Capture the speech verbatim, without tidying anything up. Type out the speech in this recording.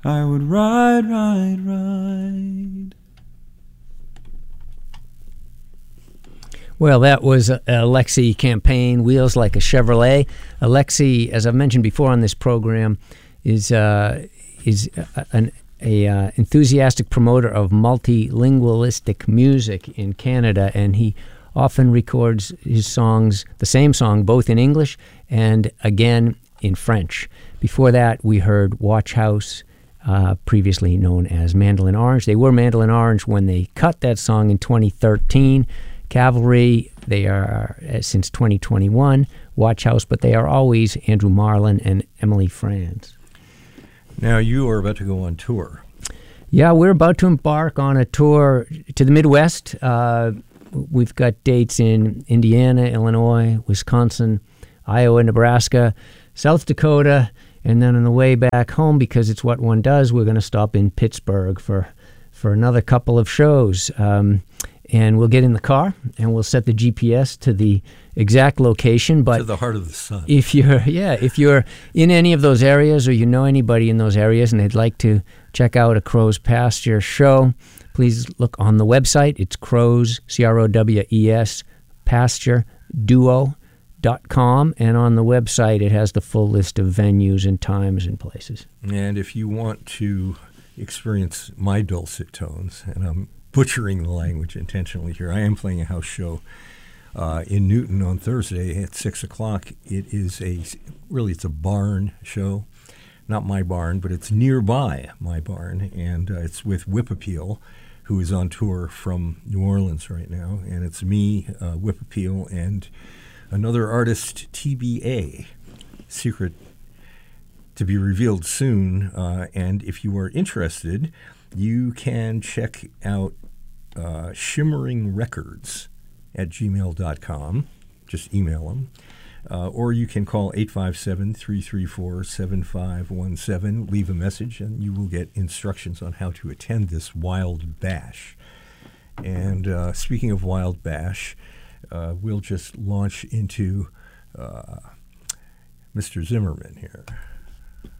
I would ride, ride, ride. Well, that was uh, Alexi Campaign, Wheels Like a Chevrolet. Alexi, as I've mentioned before on this program, is uh, is uh, an a uh, enthusiastic promoter of multilingualistic music in Canada, and he often records his songs, the same song, both in English and again in French. Before that, we heard Watch House, uh, previously known as Mandolin Orange. They were Mandolin Orange when they cut that song in twenty thirteen. Cavalry, they are uh, since twenty twenty-one. Watch House, but they are always Andrew Marlin and Emily Franz. Now you are about to go on tour. Yeah, we're about to embark on a tour to the Midwest. Uh, we've got dates in Indiana, Illinois, Wisconsin, Iowa, Nebraska, South Dakota, and then on the way back home, because it's what one does, we're going to stop in Pittsburgh for for another couple of shows. Um, and we'll get in the car and we'll set the G P S to the exact location. But to the heart of the sun. If you're, yeah, if you're in any of those areas or you know anybody in those areas and they'd like to check out a Crow's Pasture show, please look on the website. It's Crow's, C R O W E S, pasture duo dot com. And on the website, it has the full list of venues and times and places. And if you want to experience my dulcet tones, and I'm butchering the language intentionally here, I am playing a house show uh, in Newton on Thursday at six o'clock. It is a, really, it's a barn show. Not my barn, but it's nearby my barn, and uh, it's with Whip Appeal, who is on tour from New Orleans right now, and it's me, uh, Whip Appeal, and another artist, T B A, secret to be revealed soon. Uh, and if you are interested, you can check out uh, shimmering records at gmail dot com. Just email them. Uh, or you can call eight five seven, three three four, seven five one seven, leave a message, and you will get instructions on how to attend this Wild Bash. And uh, speaking of Wild Bash, uh, we'll just launch into uh, Mister Zimmerman here.